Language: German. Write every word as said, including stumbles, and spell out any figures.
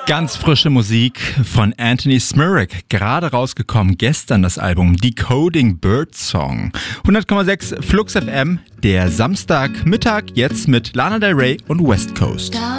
Ganz frische Musik von Anthony Smirek, gerade rausgekommen, gestern das Album Decoding Bird Song. hundert Komma sechs Flux F M, der Samstagmittag jetzt mit Lana Del Rey und West Coast.